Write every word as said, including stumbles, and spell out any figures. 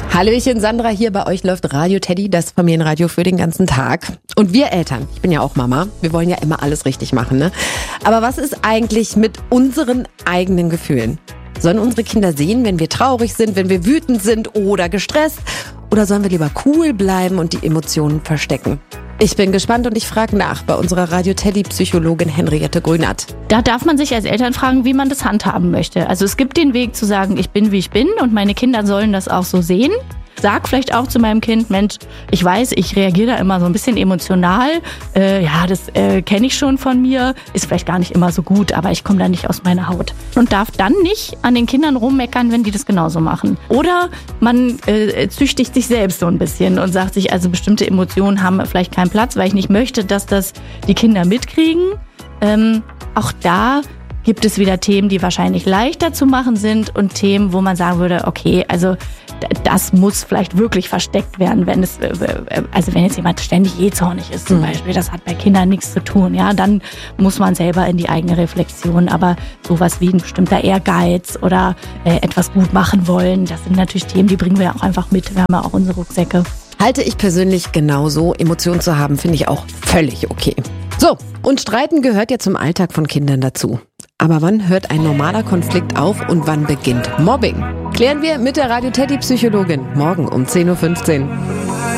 Hallöchen, Sandra hier, bei euch läuft Radio Teddy, das Familienradio für den ganzen Tag. Und wir Eltern, ich bin ja auch Mama, wir wollen ja immer alles richtig machen, ne? Aber was ist eigentlich mit unseren eigenen Gefühlen? Sollen unsere Kinder sehen, wenn wir traurig sind, wenn wir wütend sind oder gestresst? Oder sollen wir lieber cool bleiben und die Emotionen verstecken? Ich bin gespannt und ich frage nach bei unserer Radio Teddy-Psychologin Henriette Grünert. Da darf man sich als Eltern fragen, wie man das handhaben möchte. Also es gibt den Weg zu sagen, ich bin, wie ich bin und meine Kinder sollen das auch so sehen. Sag vielleicht auch zu meinem Kind, Mensch, ich weiß, ich reagiere da immer so ein bisschen emotional. Äh, ja, das äh, kenne ich schon von mir. Ist vielleicht gar nicht immer so gut, aber ich komme da nicht aus meiner Haut. Und darf dann nicht an den Kindern rummeckern, wenn die das genauso machen. Oder man äh, züchtigt sich selbst so ein bisschen und sagt sich, also bestimmte Emotionen haben vielleicht keinen Platz, weil ich nicht möchte, dass das die Kinder mitkriegen. Ähm, auch da gibt es wieder Themen, die wahrscheinlich leichter zu machen sind und Themen, wo man sagen würde, okay, also das muss vielleicht wirklich versteckt werden, wenn es, also wenn jetzt jemand ständig jähzornig ist zum mhm. Beispiel, das hat bei Kindern nichts zu tun, ja, dann muss man selber in die eigene Reflexion, aber sowas wie ein bestimmter Ehrgeiz oder äh, etwas gut machen wollen, das sind natürlich Themen, die bringen wir ja auch einfach mit, wir haben ja auch unsere Rucksäcke. Halte ich persönlich genauso, Emotionen zu haben, finde ich auch völlig okay. So, und Streiten gehört ja zum Alltag von Kindern dazu. Aber wann hört ein normaler Konflikt auf und wann beginnt Mobbing? Klären wir mit der Radio Teddy Psychologin morgen um zehn Uhr fünfzehn.